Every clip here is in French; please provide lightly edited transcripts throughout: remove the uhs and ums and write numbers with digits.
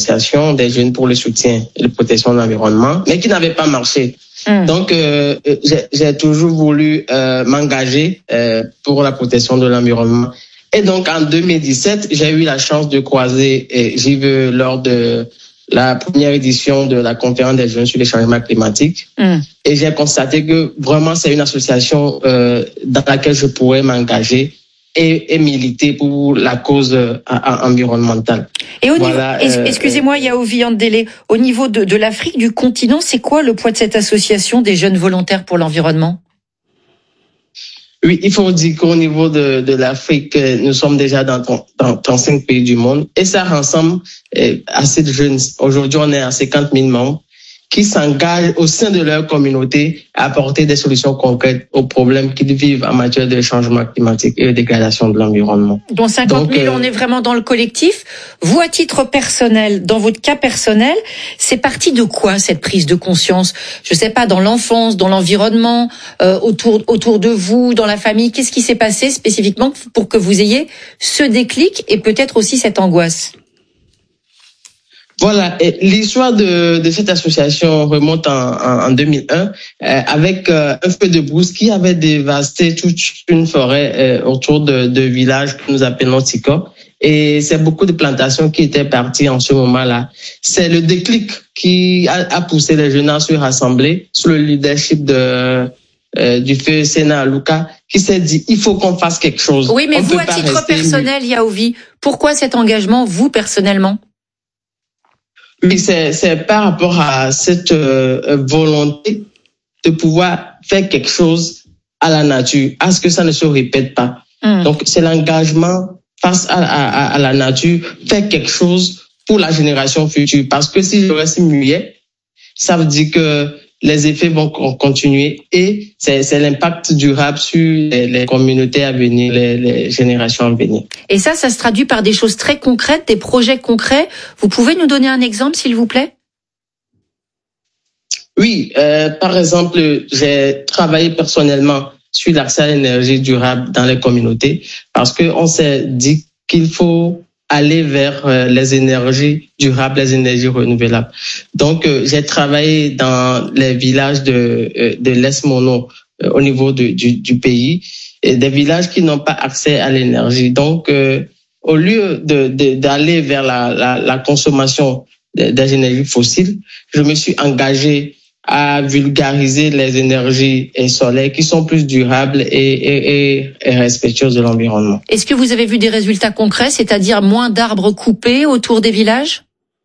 association des jeunes pour le soutien et la protection de l'environnement, mais qui n'avait pas marché. Donc, j'ai toujours voulu m'engager pour la protection de l'environnement. Et donc, en 2017, j'ai eu la chance de croiser Gilles lors de la première édition de la conférence des jeunes sur les changements climatiques. Et j'ai constaté que vraiment, c'est une association dans laquelle je pourrais m'engager et militer pour la cause environnementale. Et au niveau, excusez-moi, Yahovi Andele, au niveau de l'Afrique, du continent, c'est quoi le poids de cette association des jeunes volontaires pour l'environnement? Oui, il faut dire qu'au niveau de l'Afrique, nous sommes déjà dans 35 pays du monde et ça rassemble assez de jeunes. Aujourd'hui, on est à 50 000 membres qui s'engagent au sein de leur communauté à apporter des solutions concrètes aux problèmes qu'ils vivent en matière de changement climatique et de dégradation de l'environnement. Donc 50 000, on est vraiment dans le collectif. Vous, à titre personnel, dans votre cas personnel, c'est parti de quoi cette prise de conscience? Je sais pas, dans l'enfance, dans l'environnement, autour de vous, dans la famille. Qu'est-ce qui s'est passé spécifiquement pour que vous ayez ce déclic et peut-être aussi cette angoisse? Voilà, l'histoire de cette association remonte en 2001 avec un feu de brousse qui avait dévasté toute une forêt autour de villages que nous appelons Tika. Et c'est beaucoup de plantations qui étaient parties en ce moment-là. C'est le déclic qui a poussé les jeunes à se rassembler sous le leadership du feu Sénat Luka, qui s'est dit il faut qu'on fasse quelque chose. Oui, mais vous, à titre personnel, Yahovi, pourquoi cet engagement, vous personnellement? Oui, c'est par rapport à cette volonté de pouvoir faire quelque chose à la nature, à ce que ça ne se répète pas. Donc, c'est l'engagement face à la nature, faire quelque chose pour la génération future. Parce que si je reste muet, ça veut dire que les effets vont continuer et c'est l'impact durable sur les communautés à venir, les générations à venir. Et ça se traduit par des choses très concrètes, des projets concrets. Vous pouvez nous donner un exemple, s'il vous plaît? Oui, par exemple, j'ai travaillé personnellement sur l'accès à l'énergie durable dans les communautés parce qu'on s'est dit qu'il faut aller vers les énergies durables, les énergies renouvelables. Donc, j'ai travaillé dans les villages de l'Est Mono au niveau du pays, et des villages qui n'ont pas accès à l'énergie. Donc, au lieu d'aller vers la consommation des énergies fossiles, je me suis engagé à vulgariser les énergies solaires qui sont plus durables et respectueuses de l'environnement. Est-ce que vous avez vu des résultats concrets, c'est-à-dire moins d'arbres coupés autour des villages?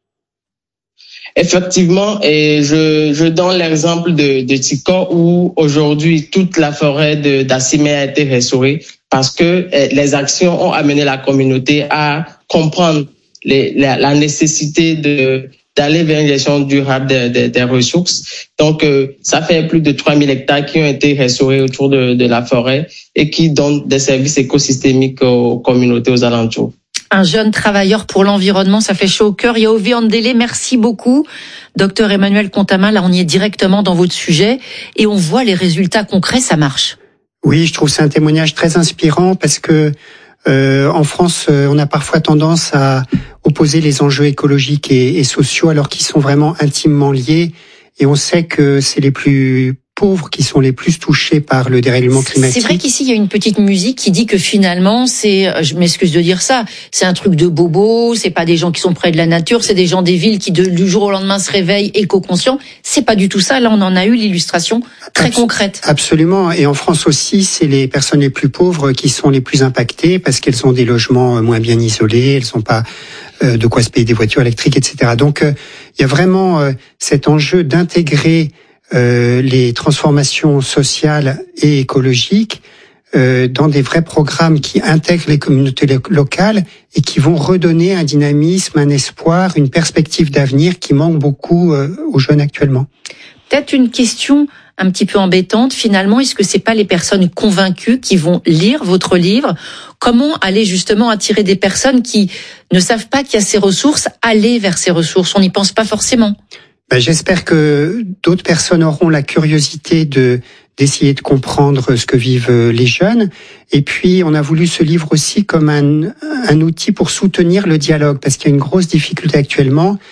Effectivement, et je donne l'exemple de Tika où aujourd'hui toute la forêt d'Assimé a été restaurée parce que les actions ont amené la communauté à comprendre la nécessité d'aller vers une gestion durable des ressources. Donc, ça fait plus de 3000 hectares qui ont été restaurés autour de la forêt et qui donnent des services écosystémiques aux communautés aux alentours. Un jeune travailleur pour l'environnement, ça fait chaud au cœur. Yahovi Andele, merci beaucoup. Docteur Emmanuel Contamin, là on y est directement dans votre sujet et on voit les résultats concrets, ça marche. Oui, je trouve c'est un témoignage très inspirant parce que en France, on a parfois tendance à opposer les enjeux écologiques et sociaux alors qu'ils sont vraiment intimement liés. Et on sait que c'est les plus pauvres qui sont les plus touchés par le dérèglement climatique. C'est vrai qu'ici, il y a une petite musique qui dit que finalement, je m'excuse de dire ça, c'est un truc de bobo, c'est pas des gens qui sont près de la nature, c'est des gens des villes qui du jour au lendemain se réveillent éco-conscients. C'est pas du tout ça. Là, on en a eu l'illustration très concrète. Absolument. Et en France aussi, c'est les personnes les plus pauvres qui sont les plus impactées parce qu'elles ont des logements moins bien isolés, elles n'ont pas de quoi se payer des voitures électriques, etc. Donc, il y a vraiment cet enjeu d'intégrer les transformations sociales et écologiques dans des vrais programmes qui intègrent les communautés locales et qui vont redonner un dynamisme, un espoir, une perspective d'avenir qui manque beaucoup aux jeunes actuellement. Peut-être une question un petit peu embêtante finalement, est-ce que c'est pas les personnes convaincues qui vont lire votre livre? Comment aller justement attirer des personnes qui ne savent pas qu'il y a ces ressources, aller vers ces ressources? On n'y pense pas forcément. J'espère que d'autres personnes auront la curiosité d'essayer de comprendre ce que vivent les jeunes. Et puis, on a voulu ce livre aussi comme un outil pour soutenir le dialogue, parce qu'il y a une grosse difficulté actuellement,